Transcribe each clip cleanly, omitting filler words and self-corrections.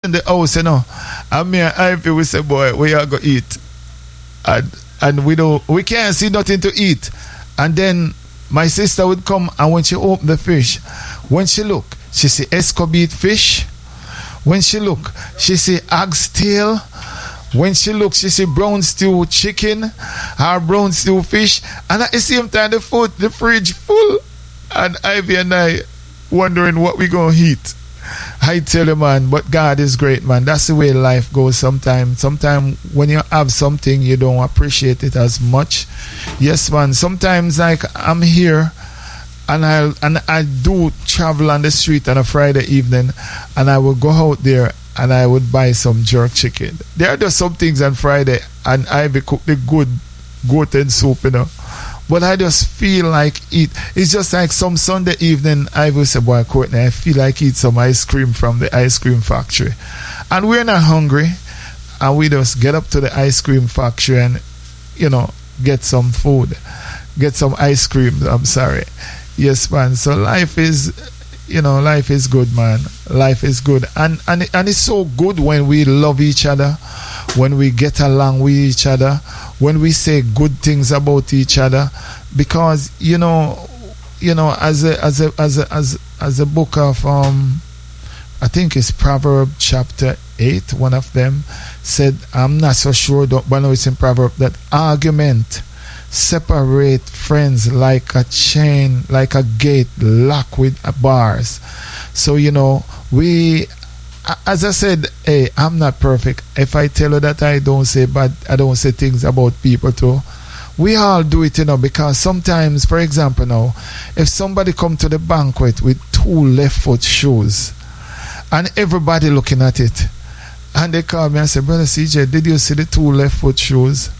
in the house, and me and Ivy, we say, boy, we are going to eat. And we can't see nothing to eat. And then my sister would come, and when she opened the fish, when she look, she see escobit fish. When she look, she see ox tail. When she look, she see brown stew chicken, or brown stew fish. And at the same time, the fridge full. And Ivy and I wondering what we gonna eat. I tell you, man, but God is great, man. That's the way life goes sometimes. Sometimes when you have something, you don't appreciate it as much. Yes, man. Sometimes, like, I'm here, and I do travel on the street on a Friday evening, and I will go out there and I would buy some jerk chicken. There are just some things on Friday, and Ivy cook the good goat and soup, But I just feel like it's just like some Sunday evening, I will say, boy, Courtney, I feel like eat some ice cream from the ice cream factory. And we're not hungry. And we just get up to the ice cream factory and, get some food. Get some ice cream, I'm sorry. Yes, man. So life is good, man. Life is good. And it's so good when we love each other, when we get along with each other, when we say good things about each other, because as a book of I think it's Proverbs chapter 8, one of them said, I'm not so sure, but I know it's in Proverbs, that argument separate friends like a chain, like a gate locked with bars. So we, as I said, hey, I'm not perfect. If I tell you that I don't say things about people too, we all do it, because sometimes, for example, now, if somebody come to the banquet with 2 left foot shoes, and everybody looking at it, and they call me and say, Brother CJ, did you see the 2 left foot shoes?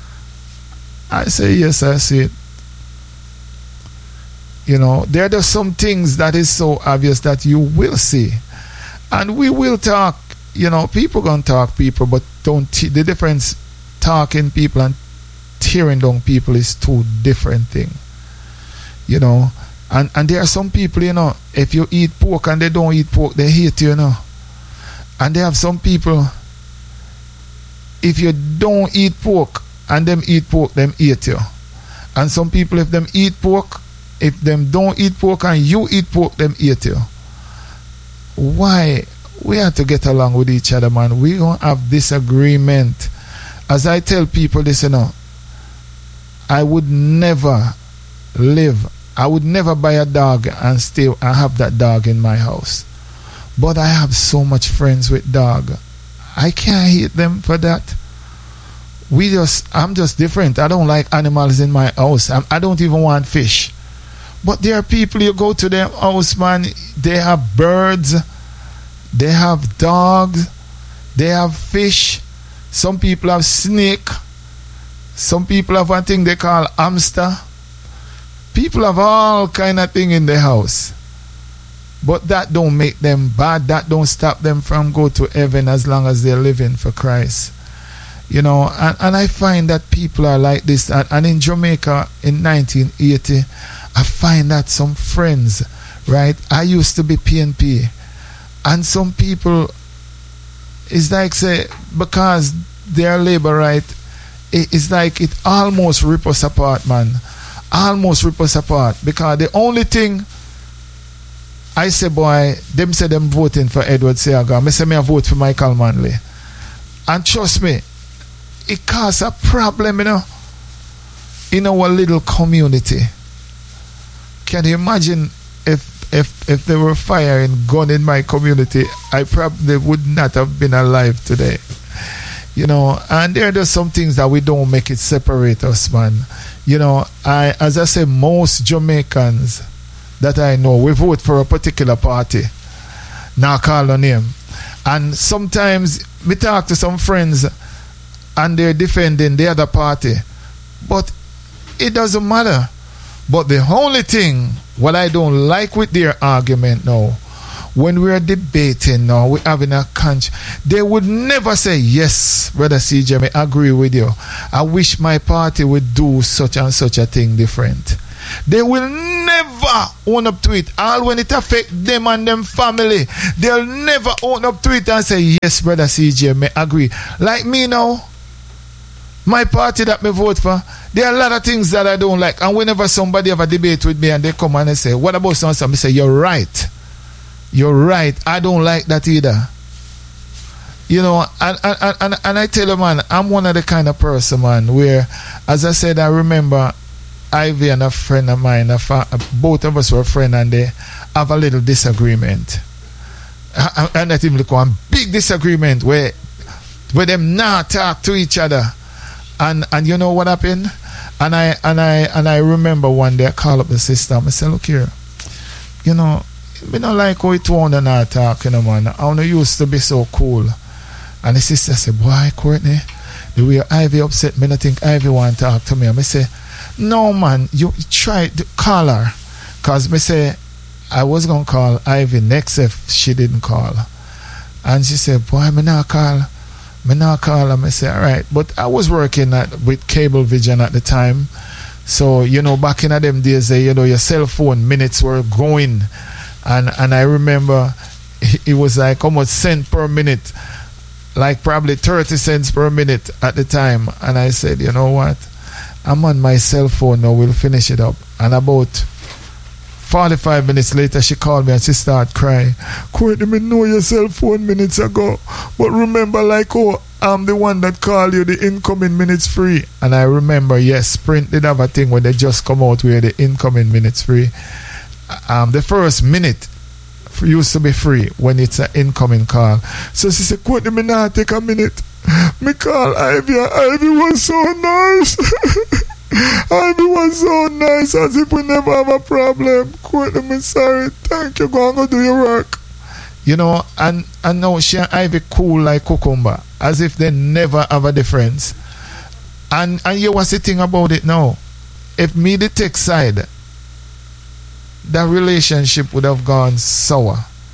I say, yes, I see it. There are just some things that is so obvious that you will see. And we will talk, people gonna talk people, but the difference talking people and tearing down people is 2 different things. And there are some people, if you eat pork and they don't eat pork, they hate you, And they have some people, if you don't eat pork and them eat pork, them hate you. And some people, if them eat pork, if them don't eat pork and you eat pork, them hate you. Why? We have to get along with each other, man. We don't have disagreement. As I tell people this, I would never buy a dog and have that dog in my house. But I have so much friends with dog. I can't hate them for that. I'm just different. I don't like animals in my house. I don't even want fish. But there are people, you go to their house, man, they have birds, they have dogs, they have fish. Some people have snake. Some people have one thing they call hamster. People have all kind of thing in their house. But that don't make them bad. That don't stop them from go to heaven as long as they're living for Christ. And I find that people are like this. And in Jamaica in 1980, I find that some friends, right? I used to be PNP. And some people, it's like, say, because they're labor right, it's like it almost rip us apart, man. Almost rip us apart. Because the only thing I say, boy, them say them voting for Edward Seaga. I say me I vote for Michael Manley. And trust me, it causes a problem, in our little community. Can you imagine if there were fire and gun in my community, I probably would not have been alive today. And there are just some things that we don't make it separate us, man. As I say, most Jamaicans that I know, we vote for a particular party. Now call on name. And sometimes we talk to some friends and they're defending the other party. But it doesn't matter. But the only thing, what I don't like with their argument now, when we're debating now, we're having a they would never say, yes, Brother CJ, I agree with you. I wish my party would do such and such a thing different. They will never never own up to it. All when it affect them and them family, they'll never own up to it and say, yes, brother CJ, may agree. Like me now, my party that me vote for, there are a lot of things that I don't like. And whenever somebody have a debate with me and they come and they say, what about something? I say, you're right. You're right. I don't like that either. You know, and I tell you, man, I'm one of the kind of person, man, where, as I said, I remember Ivy and a friend of mine, both of us were friends, and they have a little disagreement. And that even like one big disagreement where them not talk to each other. And you know what happened? And I remember one day I called up the sister. I said, look here, you know, we don't like how it won't not talk, you know, man. I don't used to be so cool. And the sister said, boy, Courtney, the way Ivy upset me, I think Ivy want to talk to me. And I say, no, man, you try to call her. Because I say, I was going to call Ivy next if she didn't call. And she said, boy, I'm not call. I say, all right. But I was working with Cable Vision at the time. So, you know, back in them days, you know, your cell phone minutes were going. And I remember it was like almost cent per minute. Like probably 30 cents per minute at the time. And I said, you know what? I'm on my cell phone now. We'll finish it up. And about 45 minutes later, she called me and she started crying. Courtney, me know your cell phone minutes ago. But remember, like, oh, I'm the one that called you the incoming minutes free. And I remember, yes, Sprint did have a thing when they just come out where the incoming minutes free. The first minute used to be free when it's an incoming call. So she said, Courtney, me not take a minute. Me call Ivy. Ivy was so nice. Ivy was so nice, as if we never have a problem. Courtney, me sorry. Thank you. Go and do your work. You know, and now she and Ivy cool like cucumber, as if they never have a difference. And you what's the thing about it now? If me the tech side, that relationship would have gone sour.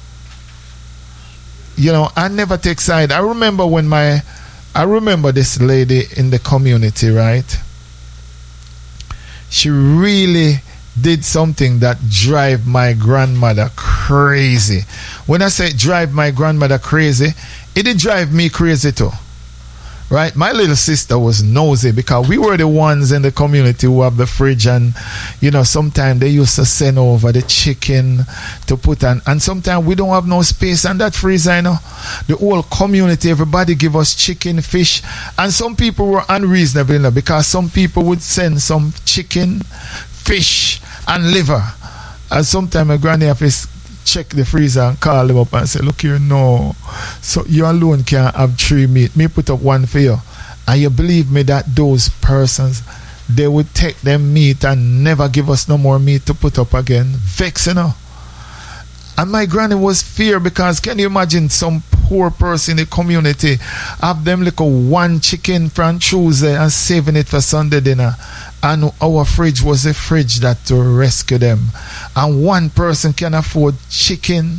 You know, I never take side. I remember this lady in the community, right? She really did something that drive my grandmother crazy. When I say drive my grandmother crazy, it did drive me crazy too. Right, my little sister was nosy because we were the ones in the community who have the fridge, and you know, sometimes they used to send over the chicken to put on, and sometimes we don't have no space on that freezer, you know. The whole community, everybody give us chicken, fish, and some people were unreasonable, you know, because some people would send some chicken, fish, and liver, and sometimes my granny office check the freezer and call them up and say, look here, no, so you alone can't have 3 meat, me put up 1 for you. And you believe me that those persons, they would take them meat and never give us no more meat to put up again. Vex, you know. And my granny was fear, because can you imagine some poor person in the community have them like 1 chicken from Tuesday and saving it for Sunday dinner, and our fridge was a fridge that to rescue them, and one person can afford chicken,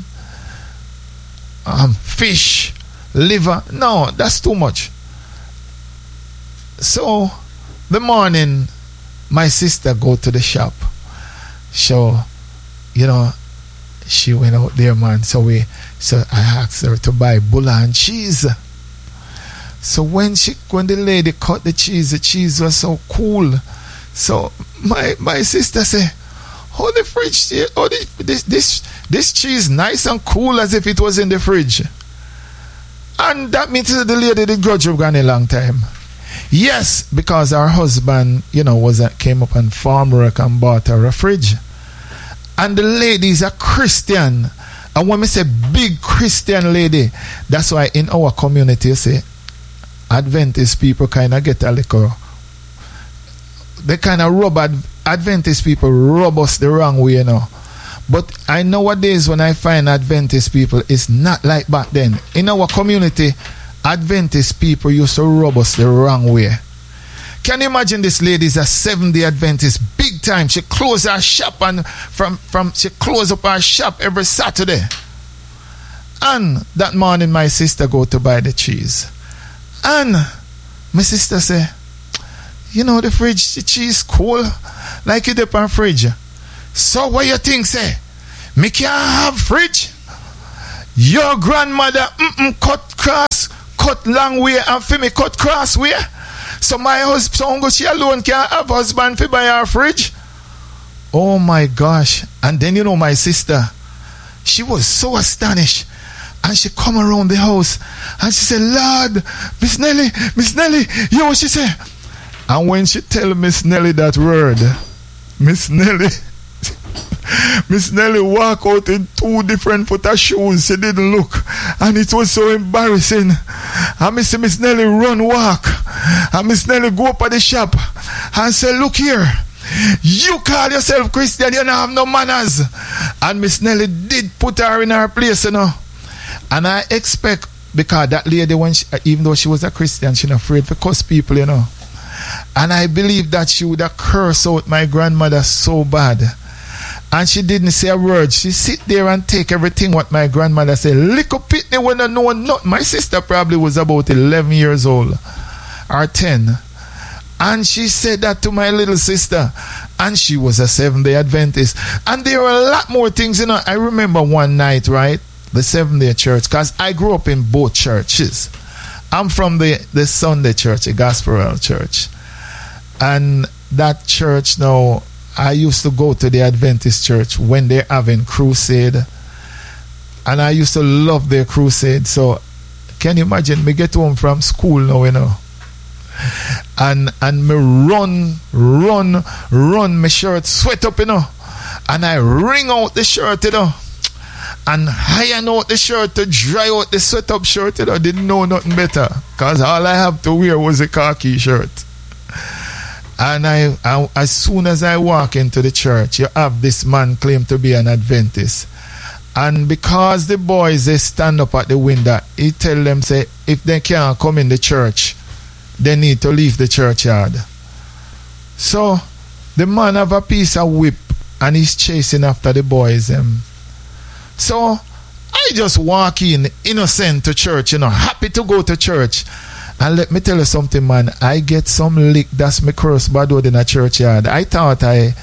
fish, liver. No, that's too much. So the morning my sister go to the shop, so you know, she went out there, man. So I asked her to buy bulla and cheese. So when the lady cut the cheese was so cool. So my sister said, "Oh, the fridge, oh, this cheese nice and cool as if it was in the fridge." And that means the lady did grudge her gone a long time. Yes, because her husband, you know, came up and farm work and bought her a fridge. And the lady is a Christian. And when we say big Christian lady, that's why in our community, you say, Adventist people kind of get a little, they kind of rub Adventist people rub us the wrong way, you know. But I nowadays when I find Adventist people, it's not like back then. In our community, Adventist people used to rub us the wrong way. Can you imagine this lady is a 7-day Adventist, big time. She closed her shop, and she closed up her shop every Saturday. And that morning my sister go to buy the cheese. And my sister say, you know, the cheese cool, like it up on fridge. So what you think, say? Me can't have fridge? Your grandmother cut long way and for me cut cross way. So my husband, she alone can't have husband for buy her fridge. Oh my gosh. And then my sister, she was so astonished. And she come around the house and she said, Lord, Miss Nelly, yo, she said. And when she tell Miss Nelly that word, Miss Nelly walk out in 2 different foot of shoes. She didn't look. And it was so embarrassing. And Miss Nelly run walk. And Miss Nelly go up at the shop and say, look here. You call yourself Christian, you don't have no manners. And Miss Nelly did put her in her place, And I expect, because that lady, even though she was a Christian, she not afraid to cuss people, And I believe that she would have cursed out my grandmother so bad. And she didn't say a word. She sit there and take everything what my grandmother said. Little pitney when I know not. My sister probably was about 11 years old or 10. And she said that to my little sister. And she was a Seventh-day Adventist. And there were a lot more things, I remember one night, right? The Seventh-day Church. Because I grew up in both churches. I'm from the Sunday church, the Gospel Church. And that church now, I used to go to the Adventist church when they're having crusade. And I used to love their crusade. So, can you imagine, me get home from school now, And me run my shirt, sweat up, And I wring out the shirt, And iron out the shirt to dry out the sweat up shirt, Didn't know nothing better. Because all I have to wear was a khaki shirt. And I, as soon as I walk into the church, you have this man claim to be an Adventist. And because the boys, they stand up at the window, he tell them, say, if they can't come in the church, they need to leave the churchyard. So, the man have a piece of whip, and he's chasing after the boys. So, I just walk in, innocent to church, happy to go to church. And let me tell you something, man. I get some lick. That's my curse bad word in a churchyard. I thought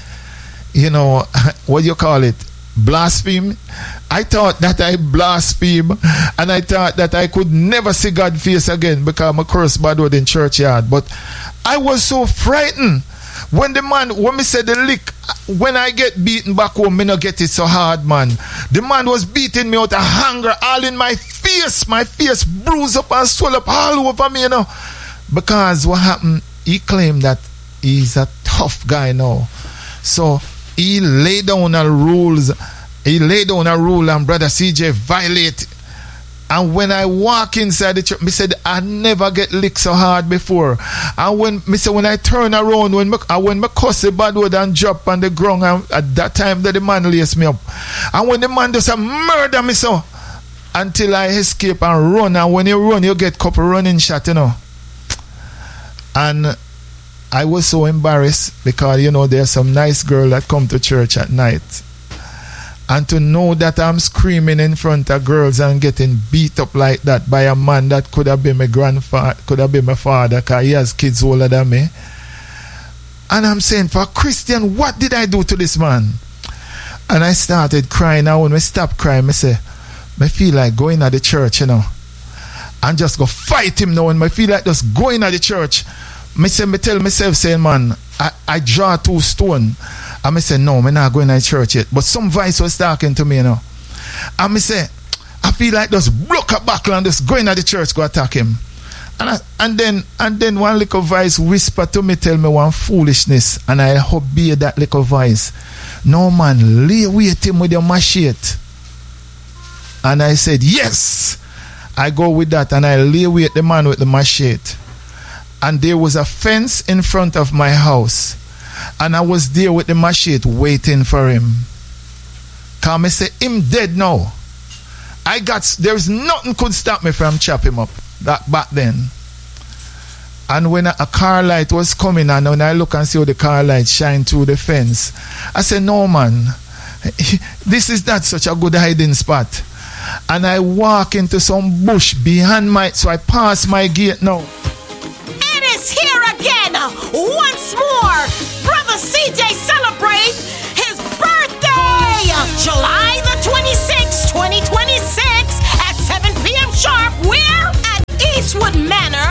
what you call it? Blaspheme. I thought that I blaspheme. And I thought that I could never see God's face again because I'm a curse bad word in churchyard. But I was so frightened. When me said the lick, when I get beaten back home, me not get it so hard, man. The man was beating me out of hunger, all in my face bruised up and swell up all over me, Because what happened, he claimed that he's a tough guy now. So he laid down a rule and Brother CJ violate. And when I walk inside the church, me said I never get licked so hard before. And when I turn around, when me cuss the bad word and drop on the ground, and at that time that the man lace me up. And when the man does a murder me so, until I escape and run. And when you run, you get couple running shot, And I was so embarrassed because, there's some nice girl that come to church at night. And to know that I'm screaming in front of girls and getting beat up like that by a man that could have been my grandfather, could have been my father, because he has kids older than me. And I'm saying, for a Christian, what did I do to this man? And I started crying. Now when I stopped crying, I say, I feel like going to the church, and just go fight him now. And I feel like just going to the church. I tell myself, saying, man, I draw 2 stones. And I say, no, I'm not going to church yet. But some voice was talking to me, And I say, I feel like just broke a buckle and just going to the church, go attack him. And then one little voice whisper to me, tell me one foolishness. And I obey that little voice. No, man, lay wait him with your machete. And I said, yes. I go with that and I lay wait the man with the machete. And there was a fence in front of my house. And I was there with the machete waiting for him. Come, I say, him dead now. There's nothing could stop me from chop him up that back then. And when a car light was coming, and when I look and see how the car light shine through the fence, I said, no, man, this is not such a good hiding spot. And I walk into some bush behind so I pass my gate now. It is here again, once more. Brother CJ celebrates his birthday July the 26th, 2026 at 7 p.m. sharp. We're at Eastwood Manor